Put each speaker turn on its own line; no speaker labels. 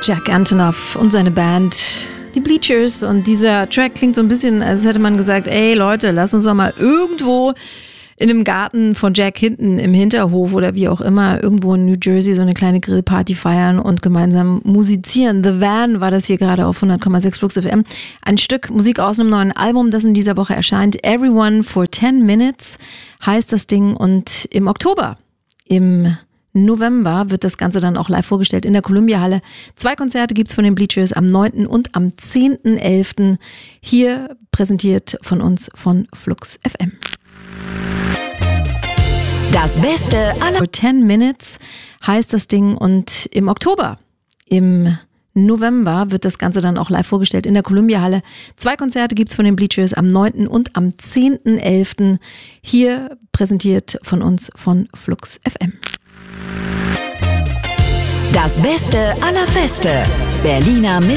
Jack Antonoff und seine Band, die Bleachers. Und dieser Track klingt so ein bisschen, als hätte man gesagt, ey Leute, lass uns doch mal irgendwo in einem Garten von Jack hinten im Hinterhof oder wie auch immer, irgendwo in New Jersey so eine kleine Grillparty feiern und gemeinsam musizieren. The Van war das hier gerade auf 100,6 Flux FM. Ein Stück Musik aus einem neuen Album, das in dieser Woche erscheint. Everyone for 10 Minutes heißt das Ding. Und im Oktober, im November wird das Ganze dann auch live vorgestellt in der Columbia-Halle. 2 Konzerte gibt's von den Bleachers am 9. und am 10.11. Hier präsentiert von uns von Flux FM.
Das Beste aller
10 Minutes heißt das Ding. Und im Oktober, im November wird das Ganze dann auch live vorgestellt in der Columbia-Halle. 2 Konzerte gibt's von den Bleachers am 9. und am 10.11. Hier präsentiert von uns von Flux FM.
Das Beste aller Feste. Berliner